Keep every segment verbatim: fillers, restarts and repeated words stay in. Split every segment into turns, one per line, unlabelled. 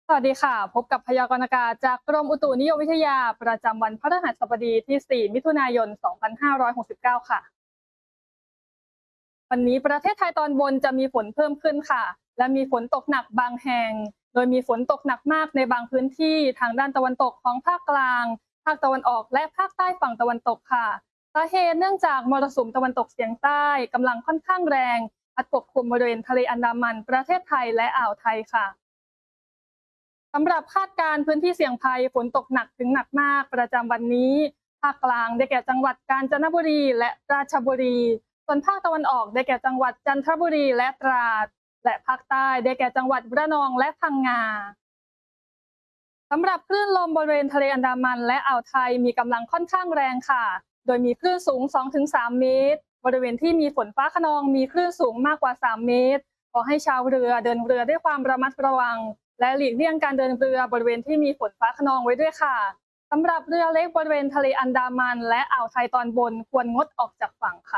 สวัสดีค่ะพบกับพยากรณ์อากาศจากกรมอุตุนิยมวิทยาประจำวันพฤหัสบดีที่ สี่ มิถุนายน สองพันห้าร้อยหกสิบเก้า ค่ะวันนี้ประเทศไทยตอนบนจะมีฝนเพิ่มขึ้นค่ะและมีฝนตกหนักบางแห่งโดยมีฝนตกหนักมากในบางพื้นที่ทางด้านตะวันตกของภาคกลางภาคตะวันออกและภาคใต้ฝั่งตะวันตกค่ะสาเหตุเนื่องจากมรสุมตะวันตกเฉียงใต้กำลังค่อนข้างแรงพัดปกคลุมบริเวณทะเลอันดามันประเทศไทยและอ่าวไทยค่ะ สำหรับคาดการณ์พื้นที่เสี่ยงภัยฝนตกหนักถึงหนักมากประจำวันนี้ภาคกลางได้แก่จังหวัดกาญจนบุรีและราชบุรีส่วนภาคตะวันออกได้แก่จังหวัดจันทบุรีและตราดและภาคใต้ได้แก่จังหวัดระนองและพังงาสำหรับคลื่นลมบริเวณทะเลอันดามันและอ่าวไทยมีกำลังค่อนข้างแรงค่ะโดยมีคลื่นสูง สองถึงสาม เมตรบริเวณที่มีฝนฟ้าคะนองมีคลื่นสูงมากกว่าสามเมตรขอให้ชาวเรือเดินเรือด้วยความระมัดระวังและหลีกเลี่ยงการเดินเรือบริเวณที่มีฝนฟ้าคะนองไว้ด้วยค่ะสำหรับเรือเล็กบริเวณทะเลอันดามันและอ่าวไทยตอนบนควรงดออกจากฝั่งค่ะ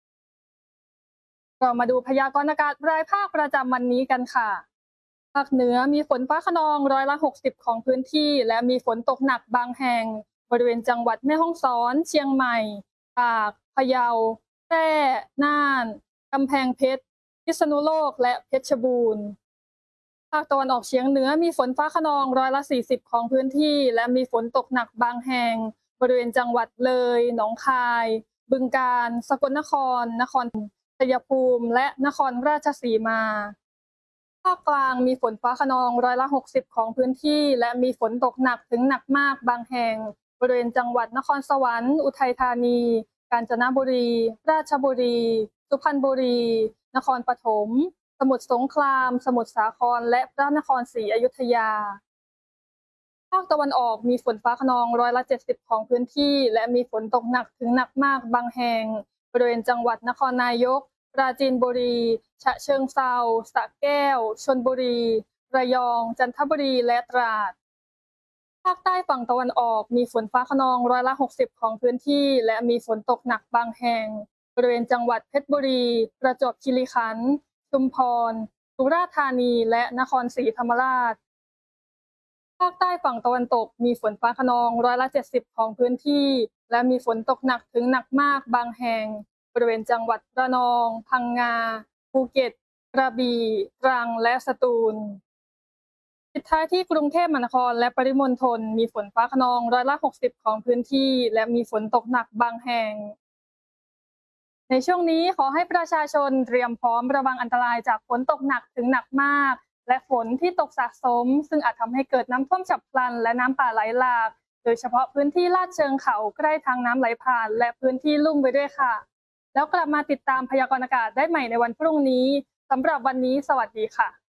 เรามาดูพยากรณ์อากาศรายภาคประจำวันนี้กันค่ะภาคเหนือมีฝนฟ้าคะนองร้อยละหกสิบของพื้นที่และมีฝนตกหนักบางแห่งบริเวณจังหวัดแม่ฮ่องสอนเชียงใหม่ตากพะเยาแพร่น่านกำแพงเพชรพิษณุโลกและเพชรบูรณ์ ภาคตะวันออกเฉียงเหนือมีฝนฟ้าคะนองร้อยละสี่สิบของพื้นที่และมีฝนตกหนักบางแห่งบริเวณจังหวัดเลยหนองคายบึงกาฬสกลนครนครชัยภูมิและนครราชสีมาภาคกลางมีฝนฟ้าคะนองร้อยละหกสิบของพื้นที่และมีฝนตกหนักถึงหนักมากบางแห่งบริเวณจังหวัดนครสวรรค์อุทัยธานีกาญจนบุรีราชบุรีสุพรรณบุรีนครปฐม สมุทรสงคราม สมุทรสาคร และพระนครศรีอยุธยา ภาคตะวันออกมีฝนฟ้าคะนองร้อยละเจ็ดสิบของพื้นที่และมีฝนตกหนักถึงหนักมากบางแห่งบริเวณจังหวัดนครนายก ปราจีนบุรี ฉะเชิงเทราสระแก้ว ชลบุรี ระยอง จันทบุรี และตราด ภาคใต้ฝั่งตะวันออกมีฝนฟ้าคะนองร้อยละหกสิบของพื้นที่และมีฝนตกหนักบางแห่งบริเวณจังหวัดเพชรบุรี ประจวบคีรีขันธ์ชุมพร สุราษฎร์ธานี และนครศรีธรรมราช ภาคใต้ฝั่งตะวันตกมีฝนฟ้าคะนองร้อยละเจ็ดสิบของพื้นที่และมีฝนตกหนักถึงหนักมากบางแห่งบริเวณจังหวัดระนอง พังงา ภูเก็ต กระบี่ ตรัง และสตูล ปิดท้ายที่กรุงเทพมหานครและปริมณฑลมีฝนฟ้าคะนองร้อยละหกสิบของพื้นที่และมีฝนตกหนักบางแห่งในช่วงนี้ขอให้ประชาชนเตรียมพร้อมระวังอันตรายจากฝนตกหนักถึงหนักมากและฝนที่ตกสะสมซึ่งอาจทำให้เกิดน้ำท่วมฉับพลันและน้ำป่าไหลหลากโดยเฉพาะพื้นที่ลาดเชิงเขาใกล้ทางน้ำไหลผ่านและพื้นที่ลุ่มไปด้วยค่ะแล้วกลับมาติดตามพยากรณ์อากาศได้ใหม่ในวันพรุ่งนี้สำหรับวันนี้สวัสดีค่ะ